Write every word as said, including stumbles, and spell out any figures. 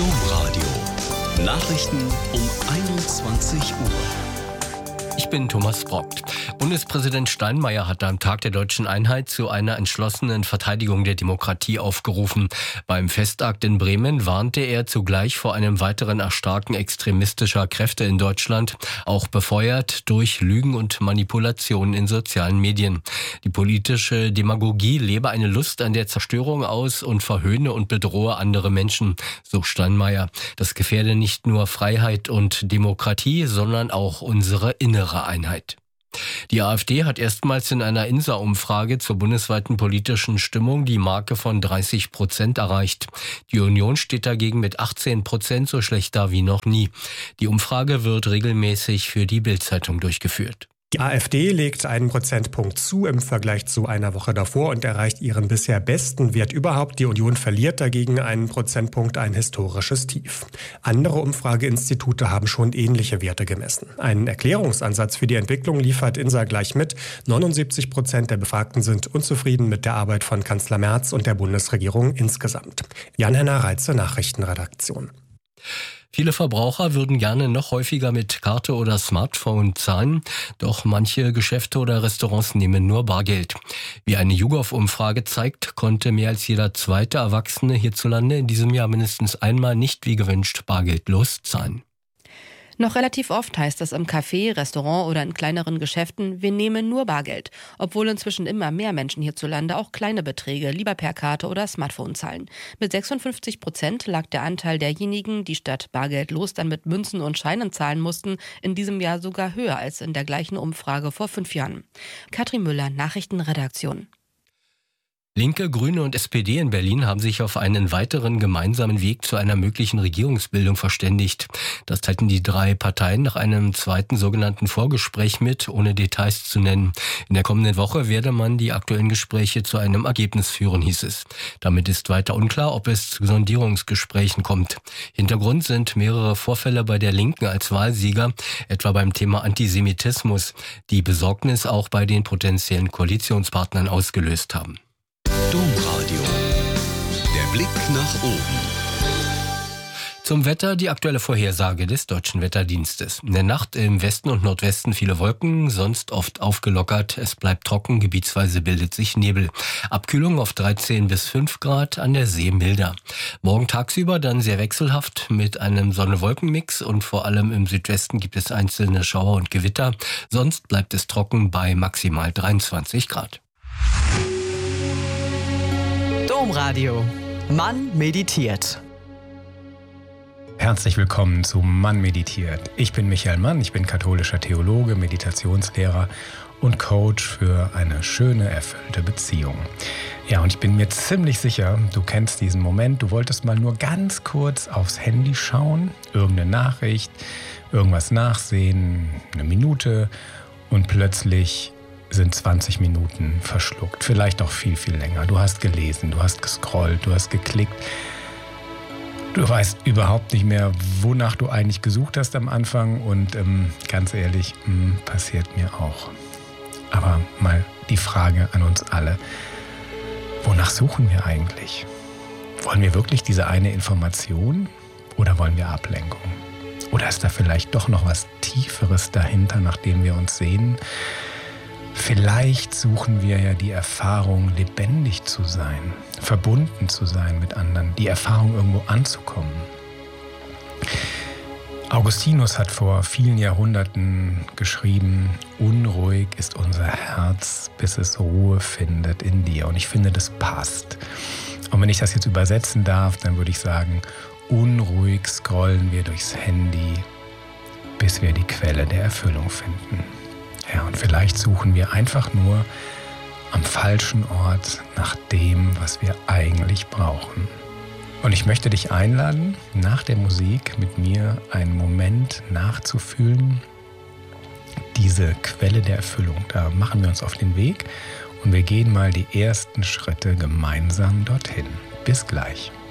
Domradio. Nachrichten um einundzwanzig Uhr. Ich bin Thomas Brockt. Bundespräsident Steinmeier hat am Tag der Deutschen Einheit zu einer entschlossenen Verteidigung der Demokratie aufgerufen. Beim Festakt in Bremen warnte er zugleich vor einem weiteren Erstarken extremistischer Kräfte in Deutschland, auch befeuert durch Lügen und Manipulationen in sozialen Medien. Die politische Demagogie lebe eine Lust an der Zerstörung aus und verhöhne und bedrohe andere Menschen, so Steinmeier. Das gefährde nicht nur Freiheit und Demokratie, sondern auch unsere innere Einheit. Die AfD hat erstmals in einer INSA-Umfrage zur bundesweiten politischen Stimmung die Marke von dreißig Prozent erreicht. Die Union steht dagegen mit achtzehn Prozent so schlecht da wie noch nie. Die Umfrage wird regelmäßig für die Bild-Zeitung durchgeführt. Die AfD legt einen Prozentpunkt zu im Vergleich zu einer Woche davor und erreicht ihren bisher besten Wert überhaupt. Die Union verliert dagegen einen Prozentpunkt, ein historisches Tief. Andere Umfrageinstitute haben schon ähnliche Werte gemessen. Einen Erklärungsansatz für die Entwicklung liefert INSA gleich mit. neunundsiebzig Prozent der Befragten sind unzufrieden mit der Arbeit von Kanzler Merz und der Bundesregierung insgesamt. Jan-Henner Reitze, Nachrichtenredaktion. Viele Verbraucher würden gerne noch häufiger mit Karte oder Smartphone zahlen, doch manche Geschäfte oder Restaurants nehmen nur Bargeld. Wie eine YouGov-Umfrage zeigt, konnte mehr als jeder zweite Erwachsene hierzulande in diesem Jahr mindestens einmal nicht wie gewünscht bargeldlos zahlen. Noch relativ oft heißt es im Café, Restaurant oder in kleineren Geschäften, wir nehmen nur Bargeld. Obwohl inzwischen immer mehr Menschen hierzulande auch kleine Beträge lieber per Karte oder Smartphone zahlen. Mit sechsundfünfzig Prozent lag der Anteil derjenigen, die statt bargeldlos dann mit Münzen und Scheinen zahlen mussten, in diesem Jahr sogar höher als in der gleichen Umfrage vor fünf Jahren. Katrin Müller, Nachrichtenredaktion. Linke, Grüne und S P D in Berlin haben sich auf einen weiteren gemeinsamen Weg zu einer möglichen Regierungsbildung verständigt. Das teilten die drei Parteien nach einem zweiten sogenannten Vorgespräch mit, ohne Details zu nennen. In der kommenden Woche werde man die aktuellen Gespräche zu einem Ergebnis führen, hieß es. Damit ist weiter unklar, ob es zu Sondierungsgesprächen kommt. Hintergrund sind mehrere Vorfälle bei der Linken als Wahlsieger, etwa beim Thema Antisemitismus, die Besorgnis auch bei den potenziellen Koalitionspartnern ausgelöst haben. Domradio. Der Blick nach oben. Zum Wetter die aktuelle Vorhersage des Deutschen Wetterdienstes. In der Nacht im Westen und Nordwesten viele Wolken, sonst oft aufgelockert. Es bleibt trocken, gebietsweise bildet sich Nebel. Abkühlung auf dreizehn bis fünf Grad, an der See milder. Morgen tagsüber dann sehr wechselhaft mit einem Sonne-Wolken-Mix und vor allem im Südwesten gibt es einzelne Schauer und Gewitter. Sonst bleibt es trocken bei maximal dreiundzwanzig Grad. Domradio. Mann meditiert. Herzlich willkommen zu Mann meditiert. Ich bin Michael Mann, ich bin katholischer Theologe, Meditationslehrer und Coach für eine schöne, erfüllte Beziehung. Ja, und ich bin mir ziemlich sicher, du kennst diesen Moment, du wolltest mal nur ganz kurz aufs Handy schauen, irgendeine Nachricht, irgendwas nachsehen, eine Minute und plötzlich sind zwanzig Minuten verschluckt, vielleicht auch viel, viel länger. Du hast gelesen, du hast gescrollt, du hast geklickt. Du weißt überhaupt nicht mehr, wonach du eigentlich gesucht hast am Anfang und ähm, ganz ehrlich, mh, passiert mir auch. Aber mal die Frage an uns alle, wonach suchen wir eigentlich? Wollen wir wirklich diese eine Information oder wollen wir Ablenkung? Oder ist da vielleicht doch noch was Tieferes dahinter, nach dem wir uns sehnen? Vielleicht suchen wir ja die Erfahrung, lebendig zu sein, verbunden zu sein mit anderen, die Erfahrung, irgendwo anzukommen. Augustinus hat vor vielen Jahrhunderten geschrieben, unruhig ist unser Herz, bis es Ruhe findet in dir. Und ich finde, das passt. Und wenn ich das jetzt übersetzen darf, dann würde ich sagen, unruhig scrollen wir durchs Handy, bis wir die Quelle der Erfüllung finden. Ja, und vielleicht suchen wir einfach nur am falschen Ort nach dem, was wir eigentlich brauchen. Und ich möchte dich einladen, nach der Musik mit mir einen Moment nachzufühlen, diese Quelle der Erfüllung. Da machen wir uns auf den Weg und wir gehen mal die ersten Schritte gemeinsam dorthin. Bis gleich.